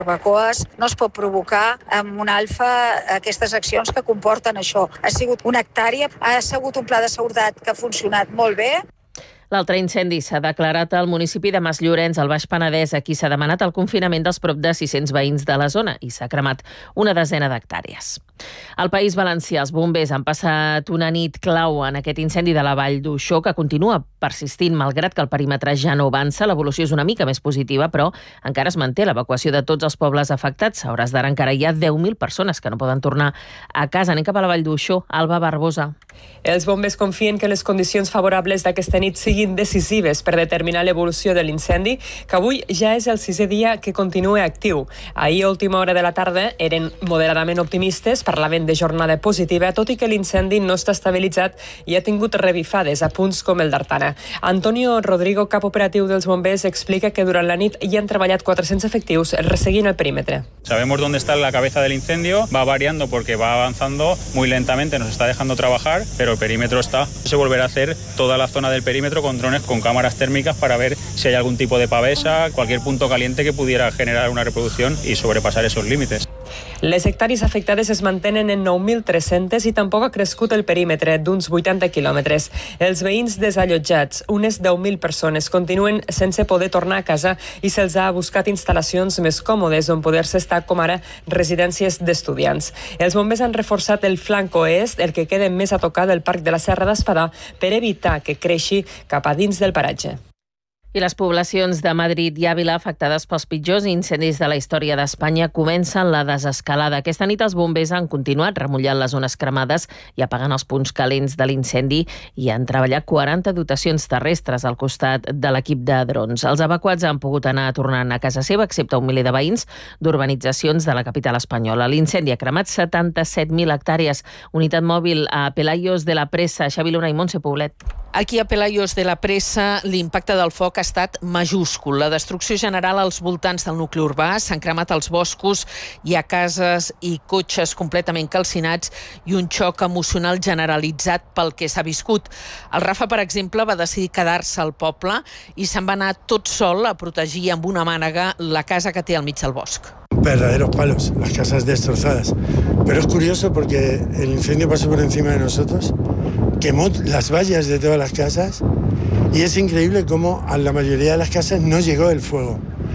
barbacoes no es pot provocar amb un alfa aquestes accions que comporten això. Ha sigut una hectàrea, ha sigut un pla de seguretat que ha funcionat molt bé. L'altre incendi s'ha declarat al municipi de Masllorenç, al Baix Penedès. Aquí s'ha demanat el confinament dels prop de 600 veïns de la zona i s'ha cremat una desena d'hectàrees. Al País Valencià, els bombers han passat una nit clau en aquest incendi de la Vall d'Uixó, que continua persistint, malgrat que el perímetre ja no avança. L'evolució és una mica més positiva, però encara es manté l'evacuació de tots els pobles afectats. A hores d'ara encara hi ha 10.000 persones que no poden tornar a casa. Anem cap a la Vall d'Uixó. Alba Barbosa. Els bombers confien que les condicions favorables d'aquesta nit siguin decisives per determinar l'evolució de l'incendi, que avui ja és el 6è dia que continua actiu. Ahir, a última hora de la tarda, eren moderadament optimistes, parlaven de jornada positiva, tot i que l'incendi no està estabilitzat i ha tingut revifades a punts com el d'Artana. Antonio Rodrigo, cap operatiu dels bombers, explica que durant la nit hi han treballat 400 efectius resseguint el perímetre. Sabemos dónde está la cabeza del incendio, va variando porque va avanzando muy lentamente, nos está dejando trabajar, pero el perímetro está. Se volverá a hacer toda la zona del perímetro con drones con cámaras térmicas para ver si hay algún tipo de pavesa, cualquier punto caliente que pudiera generar una reproducción y sobrepasar esos límites. Les hectàrees afectades es mantenen en 9.300 i tampoc ha crescut el perímetre d'uns 80 quilòmetres. Els veïns desallotjats, unes 10.000 persones, continuen sense poder tornar a casa i se'ls ha buscat instal·lacions més còmodes on poder-se estar, com ara residències d'estudiants. Els bombers han reforçat el flanc oest, el que queda més a tocar del Parc de la Serra d'Espadà, per evitar que creixi cap a dins del paratge. I les poblacions de Madrid i Àvila, afectades pels pitjors incendis de la història d'Espanya, comencen la desescalada. Aquesta nit els bombers han continuat remullant les zones cremades i apagant els punts calents de l'incendi i han treballat 40 dotacions terrestres al costat de l'equip de drons. Els evacuats han pogut anar tornant a casa seva, excepte un miler de veïns d'urbanitzacions de la capital espanyola. L'incendi ha cremat 77.000 hectàrees. Unitat mòbil a Pelayos de la Pressa. Xavi Luna i Montse Poblet. Aquí a Pelayos de la Pressa l'impacte del foc ha estat majúscul. La destrucció general als voltants del nucli urbà, s'han cremat els boscos, hi ha cases i cotxes completament calcinats i un xoc emocional generalitzat pel que s'ha viscut. El Rafa, per exemple, va decidir quedar-se al poble i se'n va anar tot sol a protegir amb una mànega la casa que té al mig del bosc. Verdaderos palos, las casas destrozadas. Pero es curioso porque el incendio pasó por encima de nosotros, quemó las vallas de todas las casas y es increíble cómo a la mayoría de las casas no llegó el fuego.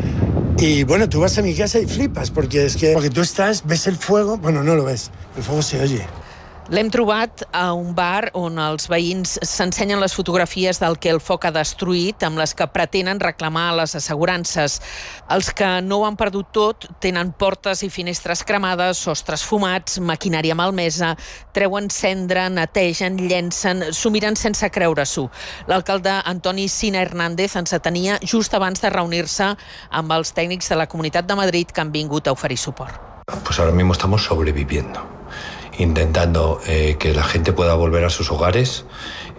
Y bueno, tú vas a mi casa y flipas porque tú estás, ves el fuego, bueno, no lo ves, el fuego se oye. L'hem trobat a un bar on els veïns s'ensenyen les fotografies del que el foc ha destruït, amb les que pretenen reclamar les assegurances. Els que no ho han perdut tot tenen portes i finestres cremades, sostres fumats, maquinària malmesa, treuen cendra, netegen, llencen, s'ho miren sense creure-s'ho. L'alcalde Antoni Sina Hernández ens atenia just abans de reunir-se amb els tècnics de la Comunitat de Madrid que han vingut a oferir suport. Pues ahora mismo estamos sobreviviendo, intentando que la gente pueda volver a sus hogares,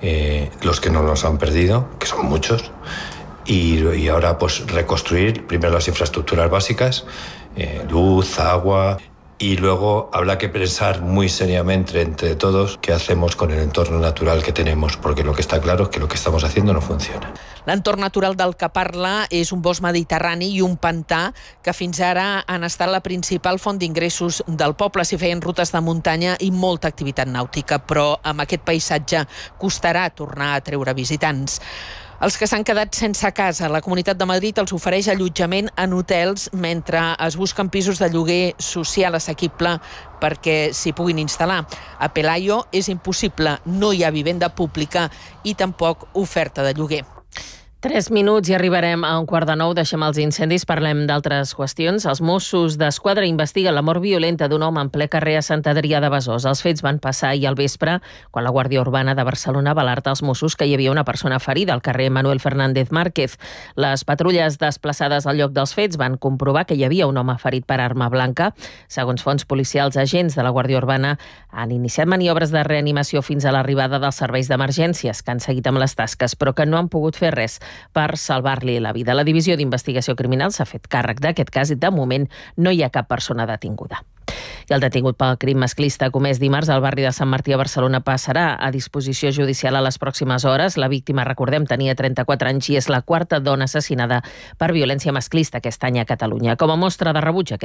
los que no los han perdido, que son muchos, y ahora pues reconstruir primero las infraestructuras básicas, luz, agua, y luego habrá que pensar muy seriamente entre todos qué hacemos con el entorno natural que tenemos, porque lo que está claro es que lo que estamos haciendo no funciona. L'entorn natural del que parla és un bosc mediterrani i un pantà que fins ara han estat la principal font d'ingressos del poble. S'hi feien rutes de muntanya i molta activitat nàutica, però amb aquest paisatge costarà tornar a treure visitants. Els que s'han quedat sense casa, la Comunitat de Madrid els ofereix allotjament en hotels mentre es busquen pisos de lloguer social assequible perquè s'hi puguin instal·lar. A Pelayo és impossible, no hi ha vivenda pública i tampoc oferta de lloguer. 3 minuts i arribarem a 8:45. Deixem els incendis, parlem d'altres qüestions. Els Mossos d'Esquadra investiguen la mort violenta d'un home en ple carrer a Sant Adrià de Besòs. Els fets van passar ahir al vespre, quan la Guàrdia Urbana de Barcelona va alertar als Mossos que hi havia una persona ferida al carrer Manuel Fernández Márquez. Les patrulles desplaçades al lloc dels fets van comprovar que hi havia un home ferit per arma blanca. Segons fonts policials, agents de la Guàrdia Urbana han iniciat maniobres de reanimació fins a l'arribada dels serveis d'emergències, que han seguit amb les tasques, però que no han pogut fer res per salvar-li la vida. La Divisió d'Investigació Criminal s'ha fet càrrec d'aquest cas i de moment no hi ha cap persona detinguda. I el detingut pel crim masclista comès dimarts al barri de Sant Martí a Barcelona passarà a disposició judicial a les pròximes hores. La víctima, recordem, tenia 34 anys i és la quarta dona assassinada per violència masclista aquest any a Catalunya. Com a mostra de rebuig